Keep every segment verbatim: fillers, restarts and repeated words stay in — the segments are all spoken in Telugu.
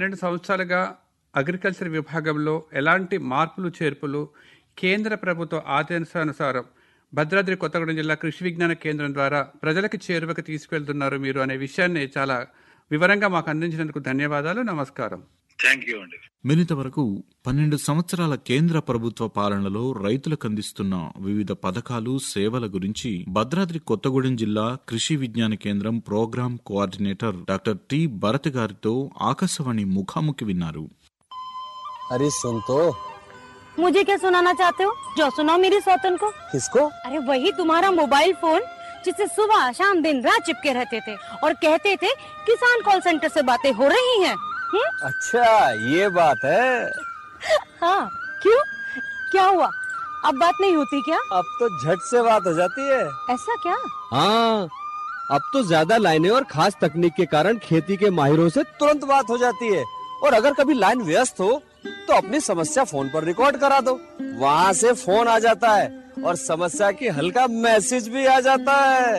పన్నెండు సంవత్సరాలుగా అగ్రికల్చర్ విభాగంలో ఎలాంటి మార్పులు చేర్పులు కేంద్ర ప్రభుత్వ ఆదేశానుసారం భద్రాద్రి కొత్తగూడెం జిల్లా కృషి విజ్ఞాన కేంద్రం ద్వారా ప్రజలకు చేరువకు తీసుకెళ్తున్నారు మీరు అనే విషయాన్ని చాలా వివరంగా మాకు అందించినందుకు ధన్యవాదాలు. నమస్కారం. థ్యాంక్ యూ అండి. మీరింతవరకు పన్నెండు సంవత్సరాల కేంద్ర ప్రభుత్వ పాలనలో రైతులకు అందిస్తున్న వివిధ పథకాలు సేవల గురించి భద్రాద్రి కొత్తగూడెం జిల్లా కృషి విజ్ఞాన కేంద్రం programme coordinator doctor T Bharat గారితో ఆకాశవాణి ముఖాముఖి విన్నారు. अरे सुन तो, मुझे क्या सुनाना चाहते हो? जो सुनाओ मेरी सौतन को. किसको? अरे वही तुम्हारा मोबाइल फोन जिससे सुबह शाम दिन रात चिपके रहते थे और कहते थे किसान कॉल सेंटर से बातें हो रही हैं. हुँ? अच्छा ये बात है. हाँ क्यों, क्या हुआ? अब बात नहीं होती क्या? अब तो झट से बात हो जाती है. ऐसा क्या? हाँ, अब तो ज्यादा लाइनें और खास तकनीक के कारण खेती के माहिरों से तुरंत बात हो जाती है. और अगर कभी लाइन व्यस्त हो तो अपनी समस्या फोन पर रिकॉर्ड करा दो, वहाँ से फोन आ जाता है और समस्या की हल का मैसेज भी आ जाता है.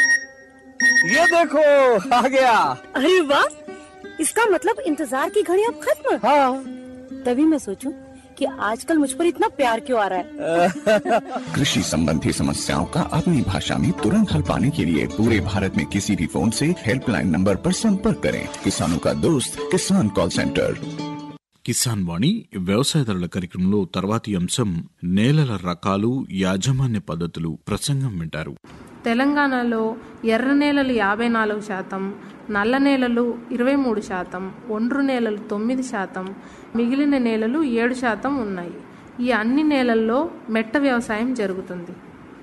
ये देखो आ गया. अरे वाह, इसका मतलब इंतजार की घड़ी अब खत्म. हाँ, तभी मैं सोचूं कि आजकल मुझ पर इतना प्यार क्यों आ रहा है. कृषि संबंधी समस्याओं का अपनी भाषा में तुरंत हल पाने के लिए पूरे भारत में किसी भी फोन से हेल्पलाइन नंबर पर संपर्क करें. किसानों का दोस्त किसान कॉल सेंटर. కిసాన్ వాణి వ్యవసాయదారుల కార్యక్రమంలో తర్వాతి అంశం నేలల రకాలు యాజమాన్య పద్ధతులు ప్రసంగం వింటారు. తెలంగాణలో ఎర్ర నేలలు యాభై నాలుగు శాతం, నల్ల నేలలు ఇరవై మూడు శాతం, ఒండ్రు నేలలు తొమ్మిది శాతం, మిగిలిన నేలలు ఏడు శాతం ఉన్నాయి. ఈ అన్ని నేలల్లో మెట్ట వ్యవసాయం జరుగుతుంది.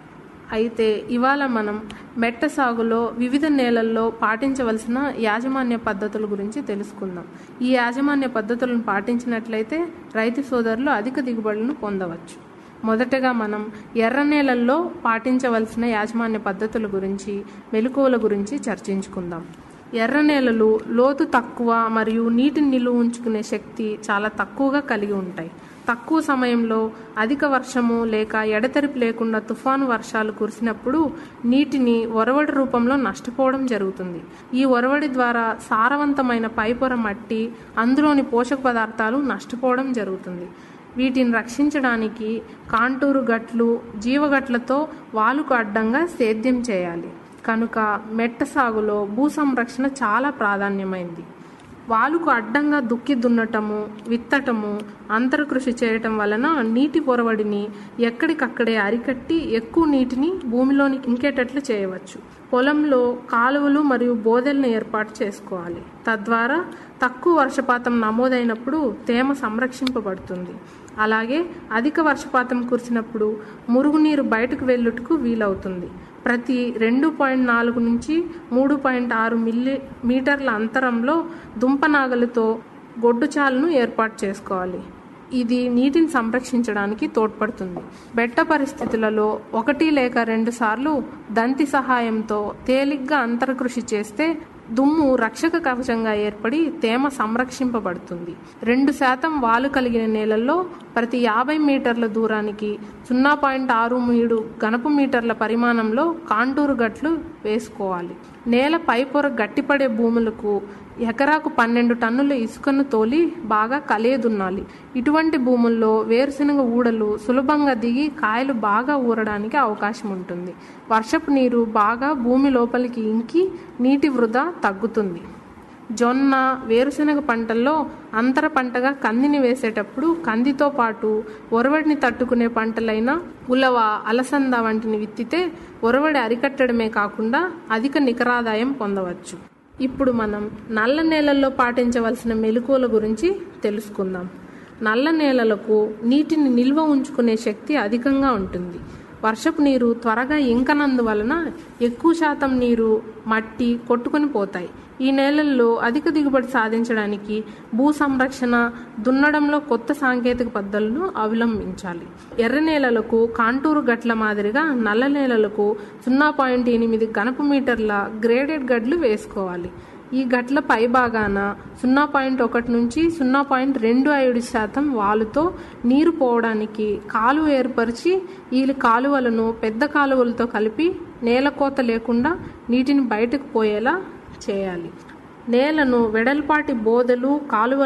అయితే ఇవాళ మనం మెట్ట సాగులో వివిధ నేలల్లో పాటించవలసిన యాజమాన్య పద్ధతుల గురించి తెలుసుకుందాం. ఈ యాజమాన్య పద్ధతులను పాటించినట్లయితే రైతు సోదరులు అధిక దిగుబడులను పొందవచ్చు. మొదటగా మనం ఎర్ర నేలల్లో పాటించవలసిన యాజమాన్య పద్ధతుల గురించి, మెలకువల గురించి చర్చించుకుందాం. ఎర్ర నేలలు లోతు తక్కువ మరియు నీటిని నిలువ ఉంచుకునే శక్తి చాలా తక్కువగా కలిగి ఉంటాయి. తక్కువ సమయంలో అధిక వర్షము లేక ఎడతెరిపి లేకుండా తుఫాను వర్షాలు కురిసినప్పుడు నీటిని ఒరవడి రూపంలో నష్టపోవడం జరుగుతుంది. ఈ ఒరవడి ద్వారా సారవంతమైన పైపొర మట్టి, అందులోని పోషక పదార్థాలు నష్టపోవడం జరుగుతుంది. వీటిని రక్షించడానికి కాంటూరు గట్లు, జీవగట్లతో వాలుకు అడ్డంగా సేద్యం చేయాలి. కనుక మెట్ట సాగులో భూ సంరక్షణ చాలా ప్రాధాన్యమైంది. వాలుకు అడ్డంగా దుక్కి దున్నటము, విత్తటము, అంతర కృషి చేయటం వలన నీటి పొరవడిని ఎక్కడికక్కడే అరికట్టి ఎక్కువ నీటిని భూమిలోనికి ఇంకేటట్లు చేయవచ్చు. పొలంలో కాలువలు మరియు బోదెలను ఏర్పాటు చేసుకోవాలి. తద్వారా తక్కువ వర్షపాతం నమోదైనప్పుడు తేమ సంరక్షింపబడుతుంది. అలాగే అధిక వర్షపాతం కురిసినప్పుడు మురుగునీరు బయటకు వెళ్ళుటకు వీలవుతుంది. ప్రతి రెండు పాయింట్ నాలుగు నుంచి మూడు పాయింట్ ఆరు మిల్లీ మీటర్ల అంతరంలో దుంపనాగలతో గొడ్డుచాలను ఏర్పాటు చేసుకోవాలి. ఇది నీటిని సంరక్షించడానికి తోడ్పడుతుంది. బెట్ట పరిస్థితులలో ఒకటి లేక రెండు సార్లు దంతి సహాయంతో తేలిగ్గా అంతర కృషి చేస్తే దుమ్ము రక్షక కవచంగా ఏర్పడి తేమ సంరక్షింపబడుతుంది. రెండు శాతం వాలు కలిగిన నేలల్లో ప్రతి యాభై మీటర్ల దూరానికి సున్నా పాయింట్ ఆరు మూడు ఘనపు మీటర్ల పరిమాణంలో కాంటూరు గట్లు వేసుకోవాలి. నేల పైపొర గట్టిపడే భూములకు ఎకరాకు పన్నెండు టన్నుల ఇసుకను తోలి బాగా కలియదున్నాలి. ఇటువంటి భూముల్లో వేరుశనగ ఊడలు సులభంగా దిగి కాయలు బాగా ఊరడానికి అవకాశం ఉంటుంది. వర్షపు నీరు బాగా భూమి లోపలికి ఇంకి నీటి వృధా తగ్గుతుంది. జొన్న, వేరుశనగ పంటల్లో అంతర పంటగా కందిని వేసేటప్పుడు కందితో పాటు ఒరవడిని తట్టుకునే పంటలైన ఉలవ, అలసంద వంటిని విత్తితే ఒరవడి అరికట్టడమే కాకుండా అధిక నికరాదాయం పొందవచ్చు. ఇప్పుడు మనం నల్ల నేలల్లో పాటించవలసిన మెలకువల గురించి తెలుసుకుందాం. నల్ల నేలలకు నీటిని నిల్వ ఉంచుకునే శక్తి అధికంగా ఉంటుంది. వర్షపు నీరు త్వరగా ఇంకనందువలన ఎక్కువ శాతం నీరు, మట్టి కొట్టుకొని పోతాయి. ఈ నేలల్లో అధిక దిగుబడి సాధించడానికి భూ సంరక్షణ, దున్నడంలో కొత్త సాంకేతిక పద్ధతులను అవలంబించాలి. ఎర్ర నేలలకు కాంటూరు గట్ల మాదిరిగా నల్ల నేలలకు సున్నా పాయింట్ ఎనిమిది ఘనపు మీటర్ల గ్రేడెడ్ గడ్లు వేసుకోవాలి. ఈ గట్ల పై భాగాన సున్నా పాయింట్ ఒకటి నుంచి సున్నా పాయింట్ రెండు ఐదు శాతం వాలుతో నీరు పోవడానికి కాలువ ఏర్పరిచి ఈ కాలువలను పెద్ద కాలువలతో కలిపి నేల కోత లేకుండా నీటిని బయటకు పోయేలా చేయాలి. నేలను వెడల్పాటి బోదెలు, కాలువల